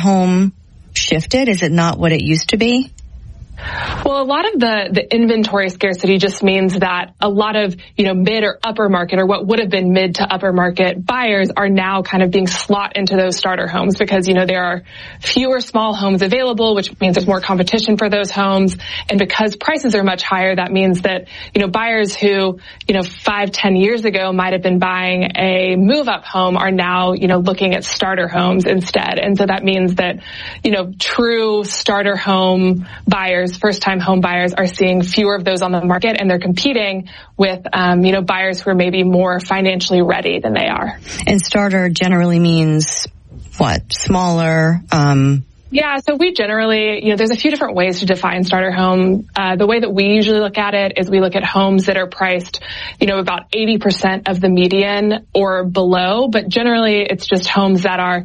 home shifted? Is it not what it used to be? Well, a lot of the inventory scarcity just means that a lot of, mid or upper market, or what would have been mid to upper market buyers, are now kind of being slot into those starter homes because, there are fewer small homes available, which means there's more competition for those homes. And because prices are much higher, that means that, buyers who, 5-10 years ago might have been buying a move-up home are now, looking at starter homes instead. And so that means that, true starter home buyers, first-time home buyers, are seeing fewer of those on the market, and they're competing with, buyers who are maybe more financially ready than they are. And starter generally means what? Smaller? Yeah, so we generally, there's a few different ways to define starter home. The way that we usually look at it is we look at homes that are priced, about 80% of the median or below, but generally it's just homes that are,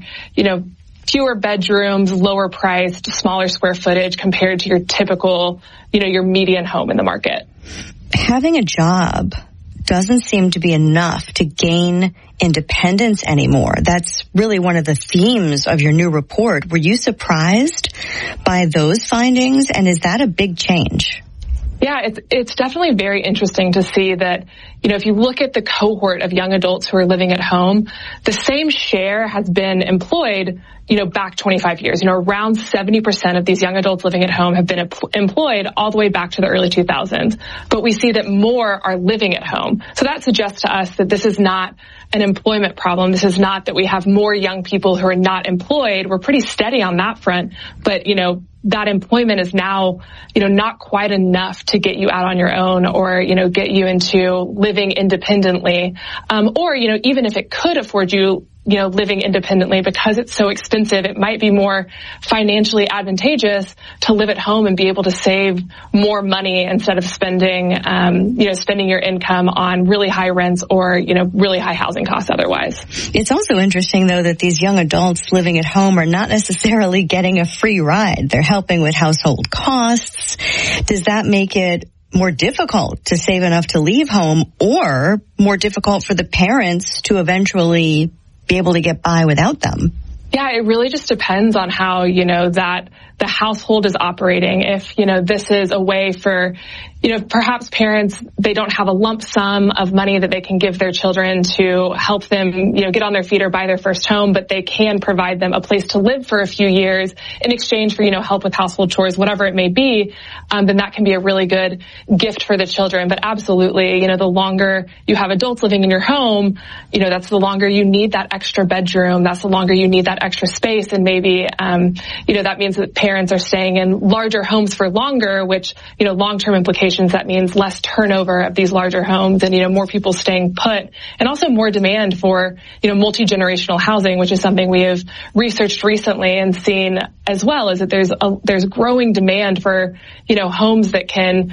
fewer bedrooms, lower priced, smaller square footage compared to your typical, your median home in the market. Having a job doesn't seem to be enough to gain independence anymore. That's really one of the themes of your new report. Were you surprised by those findings? And is that a big change? Yeah, it's definitely very interesting to see that, if you look at the cohort of young adults who are living at home, the same share has been employed, back 25 years. Around 70% of these young adults living at home have been employed all the way back to the early 2000s. But we see that more are living at home. So that suggests to us that this is not an employment problem. This is not that we have more young people who are not employed. We're pretty steady on that front. But, that employment is now, not quite enough to get you out on your own or, get you into living independently. Or, even if it could afford you, living independently, because it's so expensive, it might be more financially advantageous to live at home and be able to save more money instead of spending your income on really high rents or, really high housing costs otherwise. It's also interesting, though, that these young adults living at home are not necessarily getting a free ride. They're helping with household costs. Does that make it more difficult to save enough to leave home, or more difficult for the parents to eventually be able to get by without them? Yeah, it really just depends on how, that the household is operating. If, this is a way for, perhaps parents, they don't have a lump sum of money that they can give their children to help them, get on their feet or buy their first home, but they can provide them a place to live for a few years in exchange for, help with household chores, whatever it may be, then that can be a really good gift for the children. But absolutely, the longer you have adults living in your home, that's the longer you need that extra bedroom. That's the longer you need that extra space. And maybe, that means that parents are staying in larger homes for longer, which, long-term implications, that means less turnover of these larger homes and, more people staying put, and also more demand for, multi-generational housing, which is something we have researched recently and seen as well, is that there's growing demand for, homes that can,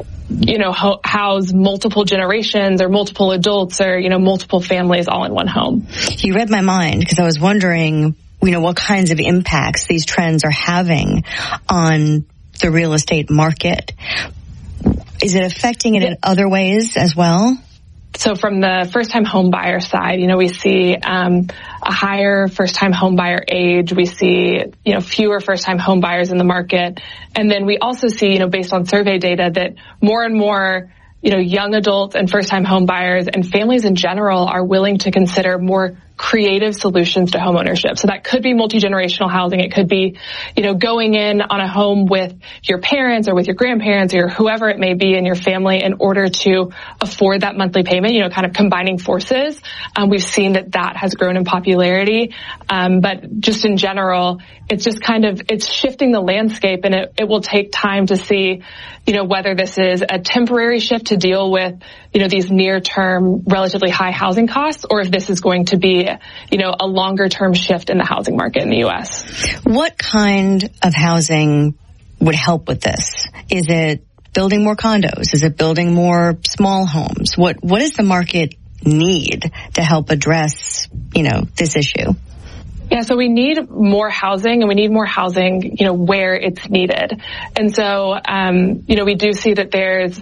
house multiple generations or multiple adults or, multiple families all in one home. You read my mind, because I was wondering, what kinds of impacts these trends are having on the real estate market. Is it affecting it in other ways as well? So from the first-time home buyer side, we see a higher first-time home buyer age. We see, fewer first-time home buyers in the market. And then we also see, based on survey data, that more and more, young adults and first-time home buyers and families in general are willing to consider more creative solutions to homeownership. So that could be multi-generational housing. It could be, going in on a home with your parents or with your grandparents or whoever it may be in your family in order to afford that monthly payment, kind of combining forces. We've seen that has grown in popularity. But just in general, it's just it's shifting the landscape, and it will take time to see, whether this is a temporary shift to deal with, these near-term relatively high housing costs, or if this is going to be, a longer-term shift in the housing market in the U.S. What kind of housing would help with this? Is it building more condos? Is it building more small homes? What does the market need to help address, this issue? Yeah, so we need more housing, and we need more housing, where it's needed. And so, we do see that there's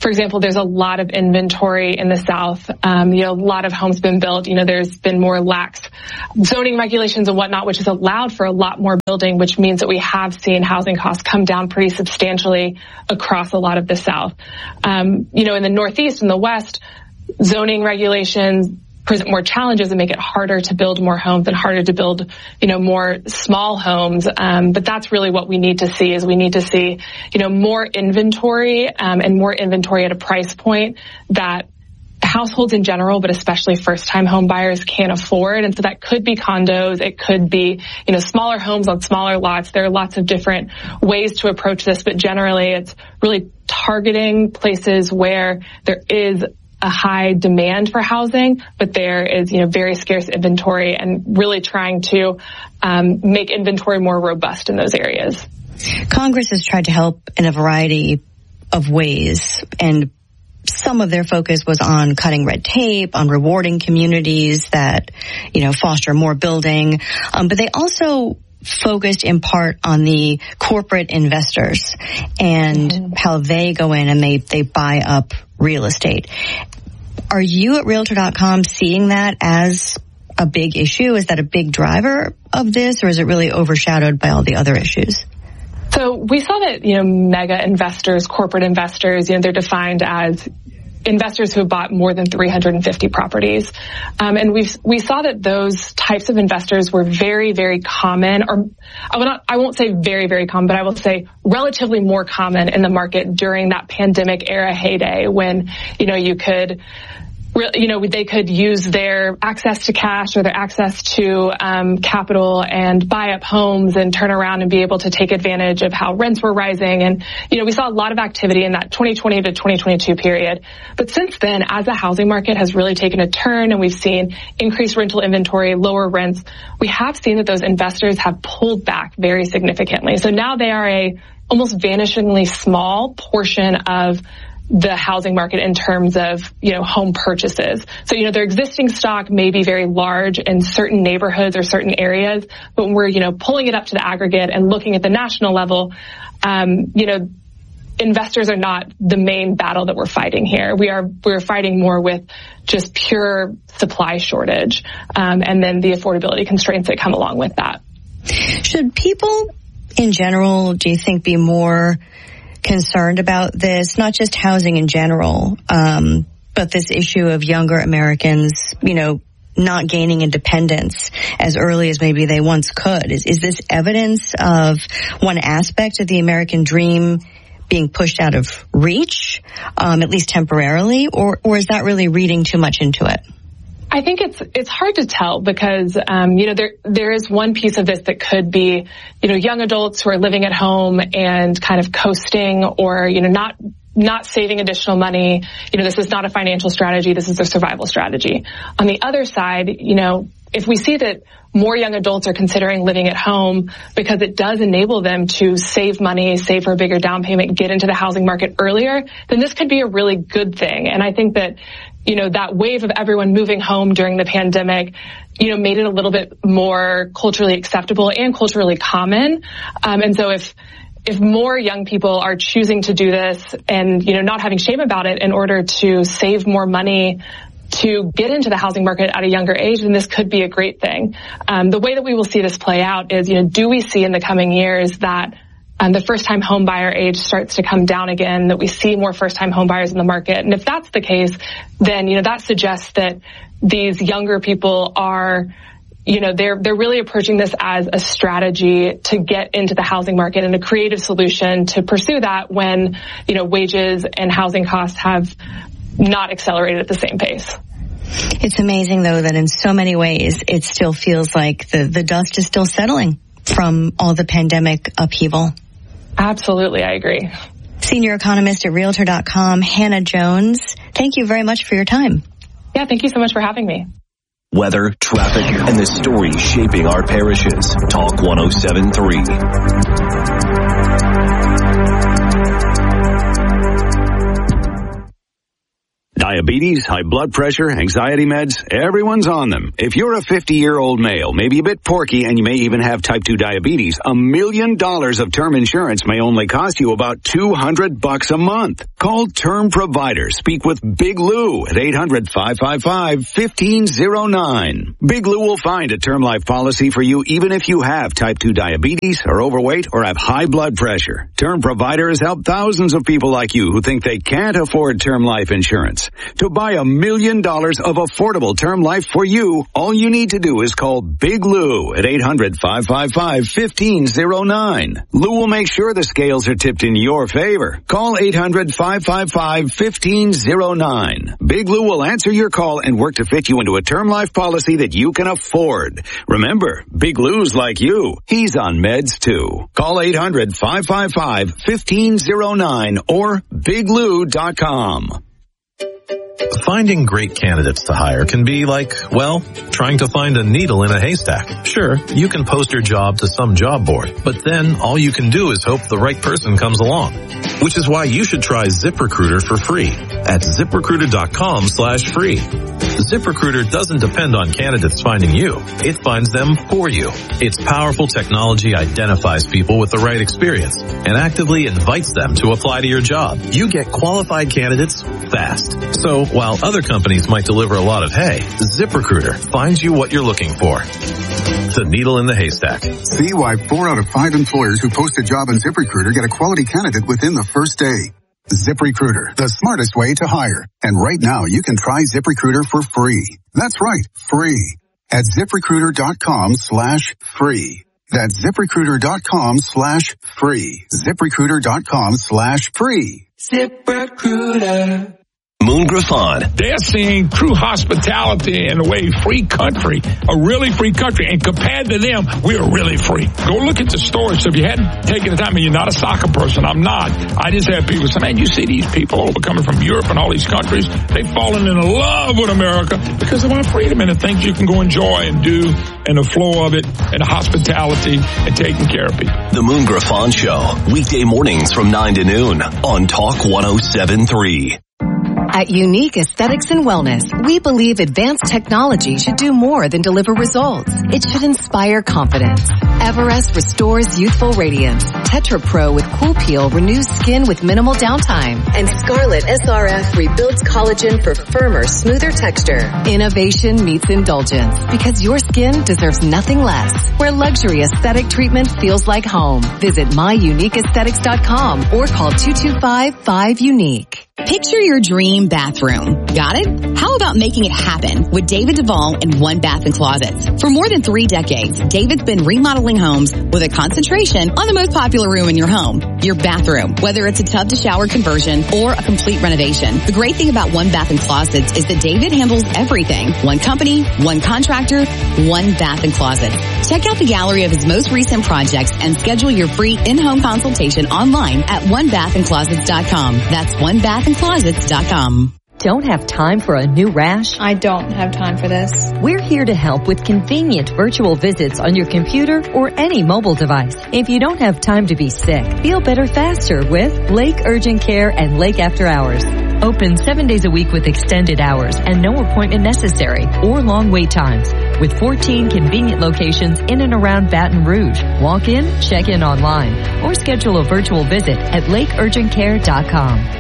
for example, there's a lot of inventory in the South. A lot of homes been built. There's been more lax zoning regulations and whatnot, which has allowed for a lot more building, which means that we have seen housing costs come down pretty substantially across a lot of the South. In the Northeast and the West, zoning regulations present more challenges and make it harder to build more homes and harder to build, more small homes. But that's really what we need to see is we need to see, more inventory, and more inventory at a price point that households in general, but especially first-time home buyers can't afford. And so that could be condos. It could be, smaller homes on smaller lots. There are lots of different ways to approach this, but generally it's really targeting places where there is a high demand for housing, but there is, very scarce inventory and really trying to make inventory more robust in those areas. Congress has tried to help in a variety of ways, and some of their focus was on cutting red tape, on rewarding communities that, foster more building. But they also focused in part on the corporate investors and how they go in and they buy up real estate. Are you at Realtor.com seeing that as a big issue? Is that a big driver of this, or is it really overshadowed by all the other issues? So we saw that, mega investors, corporate investors, they're defined as investors who have bought more than 350 properties. And we saw that those types of investors were very, very common, or I won't say very, very common, but I will say relatively more common in the market during that pandemic era heyday when, they could use their access to cash or their access to capital and buy up homes and turn around and be able to take advantage of how rents were rising. And, we saw a lot of activity in that 2020 to 2022 period. But since then, as the housing market has really taken a turn and we've seen increased rental inventory, lower rents, we have seen that those investors have pulled back very significantly. So now they are a almost vanishingly small portion of the housing market in terms of, home purchases. So, their existing stock may be very large in certain neighborhoods or certain areas, but when we're, pulling it up to the aggregate and looking at the national level, investors are not the main battle that we're fighting here. We're fighting more with just pure supply shortage, and then the affordability constraints that come along with that. Should people in general, do you think, be more concerned about this, not just housing in general, but this issue of younger Americans, not gaining independence as early as maybe they once could? Is this evidence of one aspect of the American dream being pushed out of reach, at least temporarily, or is that really reading too much into it? I think it's hard to tell because, there is one piece of this that could be, young adults who are living at home and kind of coasting or, not saving additional money. This is not a financial strategy. This is a survival strategy. On the other side, if we see that more young adults are considering living at home because it does enable them to save money, save for a bigger down payment, get into the housing market earlier, then this could be a really good thing. And I think that, that wave of everyone moving home during the pandemic, made it a little bit more culturally acceptable and culturally common. And so if more young people are choosing to do this and, not having shame about it in order to save more money to get into the housing market at a younger age, then this could be a great thing. The way that we will see this play out is, do we see in the coming years that the first-time home buyer age starts to come down again, that we see more first-time home buyers in the market? And if that's the case, then, that suggests that these younger people are, they're really approaching this as a strategy to get into the housing market and a creative solution to pursue that when, wages and housing costs have not accelerated at the same pace. It's amazing, though, that in so many ways it still feels like the dust is still settling from all the pandemic upheaval. Absolutely, I agree. Senior economist at Realtor.com, Hannah Jones, thank you very much for your time. Yeah, thank you so much for having me. Weather, traffic, and the stories shaping our parishes. Talk 107.3. Diabetes, high blood pressure, anxiety meds, everyone's on them. If you're a 50-year-old male, maybe a bit porky, and you may even have type 2 diabetes, $1 million of term insurance may only cost you about $200 a month. Call Term Provider. Speak with Big Lou at 800-555-1509. Big Lou will find a term life policy for you even if you have type 2 diabetes, are overweight, or have high blood pressure. Term Provider has helped thousands of people like you who think they can't afford term life insurance. To buy $1 million of affordable term life for you, all you need to do is call Big Lou at 800-555-1509. Lou will make sure the scales are tipped in your favor. Call 800-555-1509. Big Lou will answer your call and work to fit you into a term life policy that you can afford. Remember, Big Lou's like you. He's on meds too. Call 800-555-1509 or biglou.com. Finding great candidates to hire can be like, well, trying to find a needle in a haystack. Sure, you can post your job to some job board, but then all you can do is hope the right person comes along. Which is why you should try ZipRecruiter for free at ZipRecruiter.com/free. ZipRecruiter doesn't depend on candidates finding you. It finds them for you. Its powerful technology identifies people with the right experience and actively invites them to apply to your job. You get qualified candidates fast. So while other companies might deliver a lot of hay, ZipRecruiter finds you what you're looking for. The needle in the haystack. See why 4 out of 5 employers who post a job on ZipRecruiter get a quality candidate within the first day. ZipRecruiter, the smartest way to hire. And right now, you can try ZipRecruiter for free. That's right, free. At ZipRecruiter.com/free. That's ZipRecruiter.com/free. ZipRecruiter.com/free. ZipRecruiter. Moon Griffon. They're seeing true hospitality in a way, free country, a really free country. And compared to them, we're really free. Go look at the stores. So if you hadn't taken the time, and you're not a soccer person, I'm not. I just have people say, man, you see these people coming from Europe and all these countries, they've fallen in love with America because of our freedom and the things you can go enjoy and do and the flow of it and the hospitality and taking care of people. The Moon Griffon Show, weekday mornings from 9 to noon on Talk 107.3. At Unique Aesthetics and Wellness, we believe advanced technology should do more than deliver results. It should inspire confidence. Everest restores youthful radiance. Tetra Pro with Cool Peel renews skin with minimal downtime. And Scarlet SRF rebuilds collagen for firmer, smoother texture. Innovation meets indulgence because your skin deserves nothing less. Where luxury aesthetic treatment feels like home. Visit myuniqueaesthetics.com or call 225-5UNIQUE. Picture your dream bathroom. Got it? How about making it happen with David Duvall and One Bath & Closets? For more than 3 decades, David's been remodeling homes with a concentration on the most popular room in your home, your bathroom, whether it's a tub to shower conversion or a complete renovation. The great thing about One Bath & Closets is that David handles everything. One company, one contractor, One Bath & Closets. Check out the gallery of his most recent projects and schedule your free in-home consultation online at onebathandclosets.com. That's onebathandclosets.com. Don't have time for a new rash? I don't have time for this. We're here to help with convenient virtual visits on your computer or any mobile device. If you don't have time to be sick, feel better faster with Lake Urgent Care and Lake After Hours. Open 7 days a week with extended hours and no appointment necessary or long wait times. With 14 convenient locations in and around Baton Rouge. Walk in, check in online, or schedule a virtual visit at lakeurgentcare.com.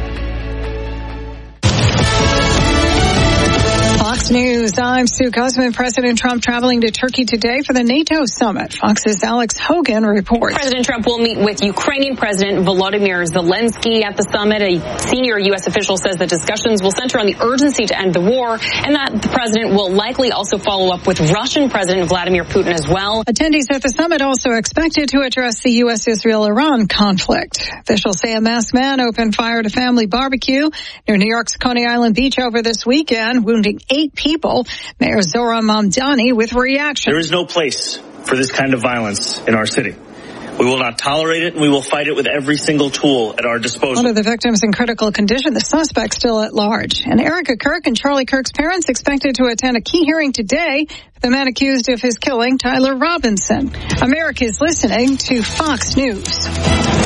Fox News, I'm Sue Guzman. President Trump traveling to Turkey today for the NATO summit. Fox's Alex Hogan reports. President Trump will meet with Ukrainian President Volodymyr Zelensky at the summit. A senior U.S. official says the discussions will center on the urgency to end the war and that the president will likely also follow up with Russian President Vladimir Putin as well. Attendees at the summit also expected to address the U.S.-Israel-Iran conflict. Officials say a masked man opened fire at a family barbecue near New York's Coney Island Beach over this weekend, wounding 8 people. Mayor Zohran Mamdani with reaction. There is no place for this kind of violence in our city. We will not tolerate it, and we will fight it with every single tool at our disposal. One of the victims in critical condition, the suspect still at large. And Erica Kirk and Charlie Kirk's parents expected to attend a key hearing today for the man accused of his killing, Tyler Robinson. America is listening to Fox News.